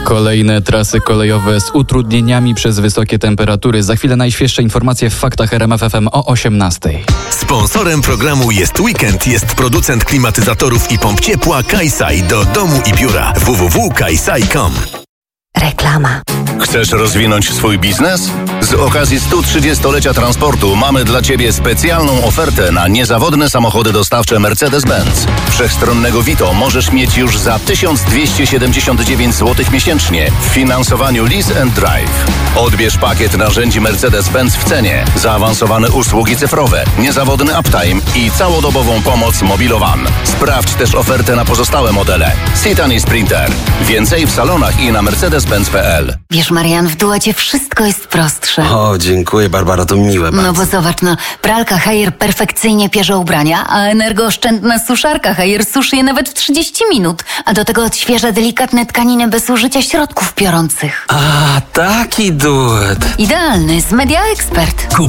Kolejne trasy kolejowe z utrudnieniami przez wysokie temperatury. Za chwilę najświeższe informacje w faktach RMF FM o 18:00. Sponsorem programu Jest Weekend jest producent klimatyzatorów i pomp ciepła Kaisai do domu i biura. www.kaisai.com. Reklama. Chcesz rozwinąć swój biznes? Z okazji 130-lecia transportu mamy dla Ciebie specjalną ofertę na niezawodne samochody dostawcze Mercedes-Benz. Wszechstronnego Vito możesz mieć już za 1279 zł miesięcznie w finansowaniu Lease and Drive. Odbierz pakiet narzędzi Mercedes-Benz w cenie, zaawansowane usługi cyfrowe, niezawodny uptime i całodobową pomoc Mobilowan. Sprawdź też ofertę na pozostałe modele. Citan i Sprinter. Więcej w salonach i na mercedes-benz.pl. Wiesz, Marian, w duecie wszystko jest prostsze. O, dziękuję, Barbara, to miłe bardzo. No bo zobacz, pralka Haier perfekcyjnie pierze ubrania, a energooszczędna suszarka Haier suszy je nawet w 30 minut. A do tego odświeża delikatne tkaniny bez użycia środków piorących. A, taki duet. Idealny, z Media Expert.